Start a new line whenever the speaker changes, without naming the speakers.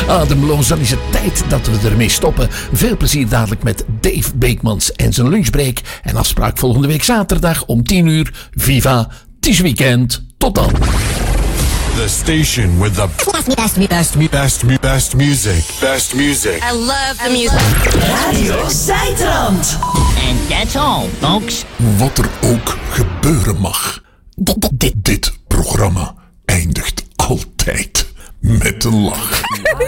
Ademloos, dan is het tijd dat we ermee stoppen. Veel plezier dadelijk met Dave Beekmans en zijn lunchbreak. En afspraak volgende week zaterdag om 10 uur. Viva, het is weekend. Tot dan.
The station with the best music. Best music.
I love the music.
Radio Zijdrand.
And that's all, folks.
Wat er ook gebeuren mag. Dit programma eindigt altijd met een lach.